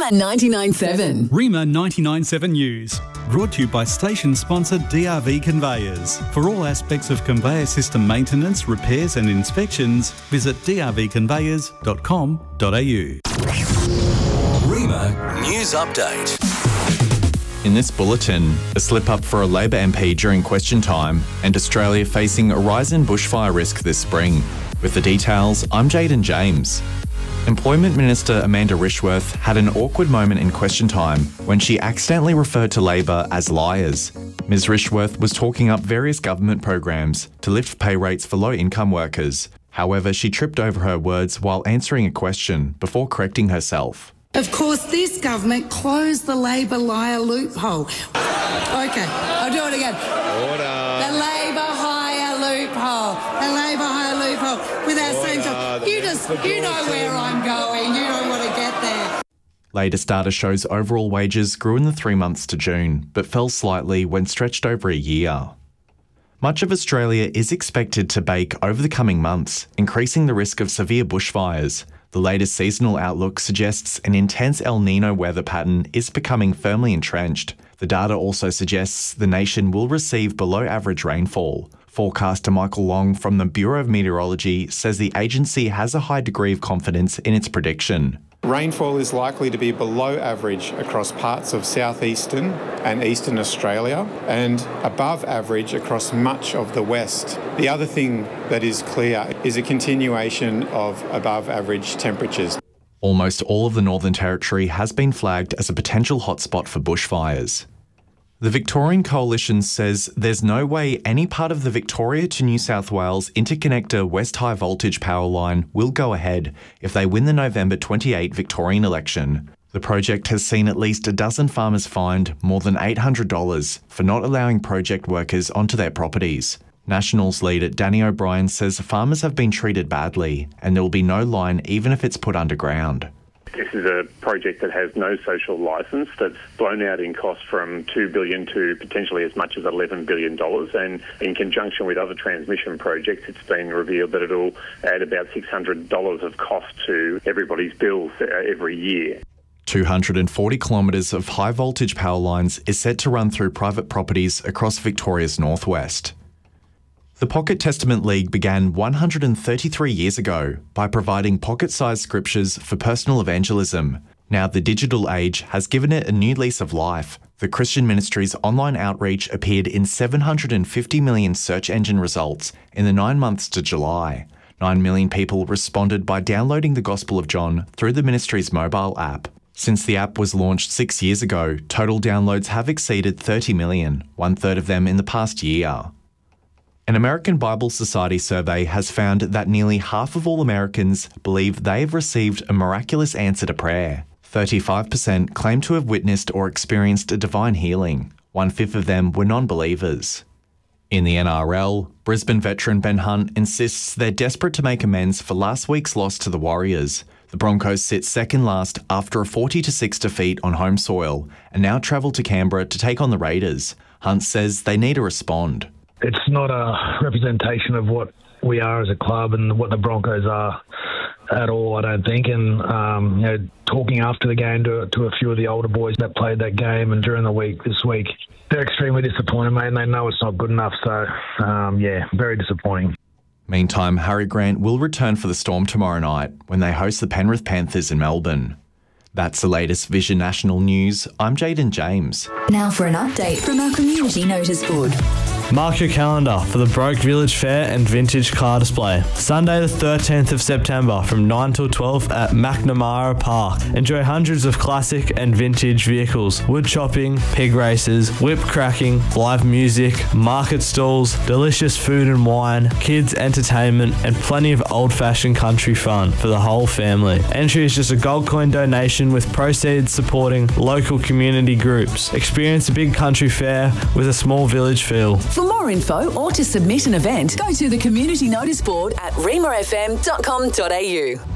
Rima 99.7. Rima 99.7 News. Brought to you by station sponsor DRV Conveyors. For all aspects of conveyor system maintenance, repairs and inspections, visit drvconveyors.com.au. Rima News Update. In this bulletin, a slip-up for a Labor MP during question time and Australia facing a rise in bushfire risk this spring. With the details, I'm Jaden James. Employment Minister Amanda Rishworth had an awkward moment in question time when she accidentally referred to Labor as liars. Ms Rishworth was talking up various government programs to lift pay rates for low-income workers. However, she tripped over her words while answering a question before correcting herself. Of course, this government closed the Labor liar loophole. Okay, I'll do it again. Order. The Labor hire loophole. The Labor hire loophole. Without saying so. You know where I'm going. You don't want to get there. Latest data shows overall wages grew in the 3 months to June, but fell slightly when stretched over a year. Much of Australia is expected to bake over the coming months, increasing the risk of severe bushfires. The latest seasonal outlook suggests an intense El Nino weather pattern is becoming firmly entrenched. The data also suggests the nation will receive below-average rainfall. Forecaster Michael Long from the Bureau of Meteorology says the agency has a high degree of confidence in its prediction. Rainfall is likely to be below average across parts of southeastern and eastern Australia and above average across much of the west. The other thing that is clear is a continuation of above average temperatures. Almost all of the Northern Territory has been flagged as a potential hotspot for bushfires. The Victorian Coalition says there's no way any part of the Victoria to New South Wales interconnector West High Voltage power line will go ahead if they win the November 28 Victorian election. The project has seen at least a dozen farmers fined more than $800 for not allowing project workers onto their properties. Nationals leader Danny O'Brien says farmers have been treated badly and there will be no line even if it's put underground. This is a project that has no social licence, that's blown out in cost from $2 billion to potentially as much as $11 billion. And in conjunction with other transmission projects, it's been revealed that it'll add about $600 of cost to everybody's bills every year. 240 kilometres of high voltage power lines is set to run through private properties across Victoria's northwest. The Pocket Testament League began 133 years ago by providing pocket-sized scriptures for personal evangelism. Now the digital age has given it a new lease of life. The Christian Ministry's online outreach appeared in 750 million search engine results in the 9 months to July. 9 million people responded by downloading the Gospel of John through the ministry's mobile app. Since the app was launched 6 years ago, total downloads have exceeded 30 million, one-third of them in the past year. An American Bible Society survey has found that nearly half of all Americans believe they have received a miraculous answer to prayer. 35% claim to have witnessed or experienced a divine healing. 1/5 of them were non-believers. In the NRL, Brisbane veteran Ben Hunt insists they're desperate to make amends for last week's loss to the Warriors. The Broncos sit second last after a 40-6 defeat on home soil and now travel to Canberra to take on the Raiders. Hunt says they need to respond. It's not a representation of what we are as a club and what the Broncos are at all, I don't think. And, talking after the game to a few of the older boys that played that game and during the week this week, they're extremely disappointed, mate, and they know it's not good enough. So, very disappointing. Meantime, Harry Grant will return for the Storm tomorrow night when they host the Penrith Panthers in Melbourne. That's the latest Vision National News. I'm Jaden James. Now for an update from our community notice board. Mark your calendar for the Broke Village Fair and Vintage Car Display. Sunday the 13th of September from 9 till 12 at McNamara Park. Enjoy hundreds of classic and vintage vehicles, wood chopping, pig races, whip cracking, live music, market stalls, delicious food and wine, kids entertainment and plenty of old-fashioned country fun for the whole family. Entry is just a gold coin donation with proceeds supporting local community groups. Experience a big country fair with a small village feel. For more info or to submit an event, go to the community notice board at rimafm.com.au.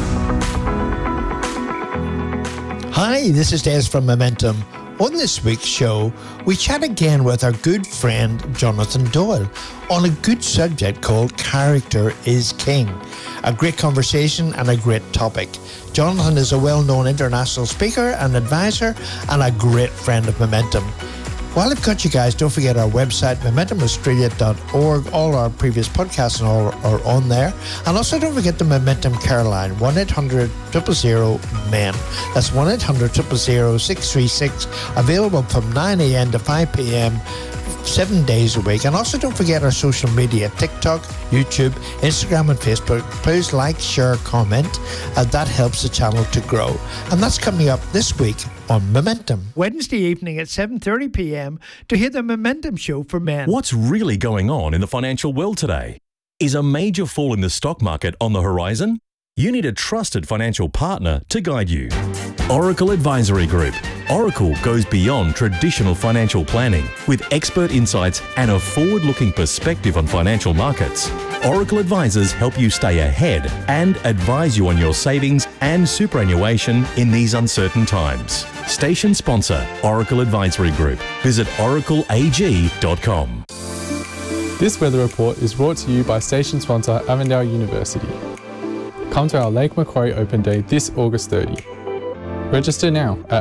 Hi, this is Des from Momentum. On this week's show, we chat again with our good friend Jonathan Doyle on a good subject called Character is King. A great conversation and a great topic. Jonathan is a well-known international speaker and advisor and a great friend of Momentum. While I've got you guys, don't forget our website, momentumaustralia.org. All our previous podcasts and all are on there. And also don't forget the Momentum Care line, 1-800-000-MEN. That's 1-800-000-636, available from 9 a.m. to 5 p.m. 7 days a week. And also don't forget our social media, TikTok, YouTube, Instagram and Facebook. Please like, share, comment, and that helps the channel to grow. And that's coming up this week on Momentum. Wednesday evening at 7:30 p.m. to hear the Momentum Show for Men. What's really going on in the financial world today? Is a major fall in the stock market on the horizon? You need a trusted financial partner to guide you. Oracle Advisory Group. Oracle goes beyond traditional financial planning with expert insights and a forward-looking perspective on financial markets. Oracle advisors help you stay ahead and advise you on your savings and superannuation in these uncertain times. Station sponsor, Oracle Advisory Group. Visit oracleag.com. This weather report is brought to you by station sponsor Avondale University. Come to our Lake Macquarie Open Day this August 30. Register now at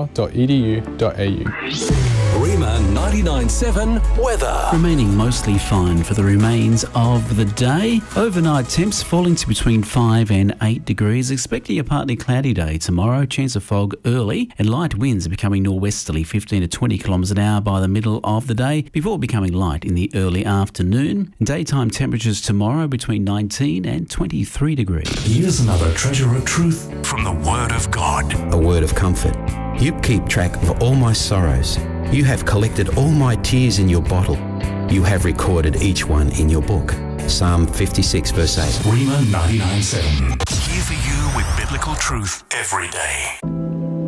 avondale.edu.au. Rima 99.7 weather. Remaining mostly fine for the remains of the day. Overnight temps falling to between 5 and 8 degrees. Expecting a partly cloudy day tomorrow. Chance of fog early and light winds becoming norwesterly 15 to 20 kilometres an hour by the middle of the day before becoming light in the early afternoon. Daytime temperatures tomorrow between 19 and 23 degrees. Here's another treasure of truth from the Word of God. A word of comfort. You keep track of all my sorrows. You have collected all my tears in your bottle. You have recorded each one in your book. Psalm 56 verse 8. Rima 99.7. Here for you with biblical truth every day.